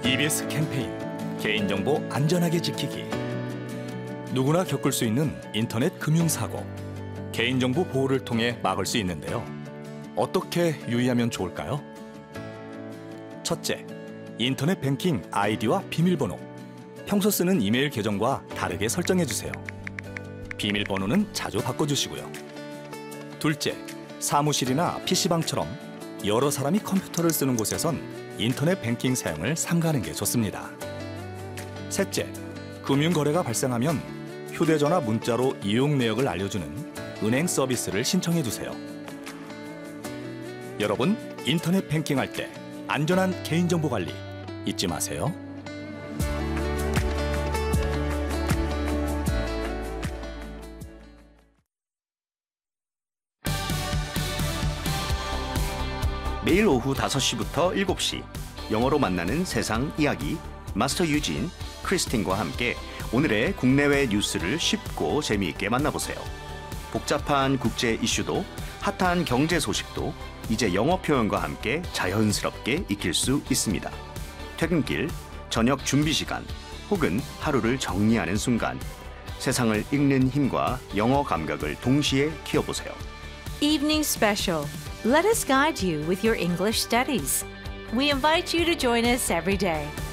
EBS 캠페인 개인정보 안전하게 지키기. 누구나 겪을 수 있는 인터넷 금융사고. 개인정보 보호를 통해 막을 수 있는데요. 어떻게 유의하면 좋을까요? 첫째, 인터넷 뱅킹 아이디와 비밀번호. 평소 쓰는 이메일 계정과 다르게 설정해주세요. 비밀번호는 자주 바꿔주시고요. 둘째, 사무실이나 PC방처럼 여러 사람이 컴퓨터를 쓰는 곳에선 인터넷 뱅킹 사용을 삼가는 게 좋습니다. 셋째, 금융거래가 발생하면 휴대전화 문자로 이용 내역을 알려주는 은행 서비스를 신청해주세요. 여러분, 인터넷 뱅킹할 때 안전한 개인정보 관리 잊지 마세요. 매일 오후 5시부터 7시 영어로 만나는 세상 이야기 마스터 유진, 크리스틴과 함께 오늘의 국내외 뉴스를 쉽고 재미있게 만나보세요. 복잡한 국제 이슈도 핫한 경제 소식도 이제 영어 표현과 함께 자연스럽게 익힐 수 있습니다. 퇴근길, 저녁 준비 시간 혹은 하루를 정리하는 순간 세상을 읽는 힘과 영어 감각을 동시에 키워보세요. Evening Special. Let us guide you with your English studies. We invite you to join us every day.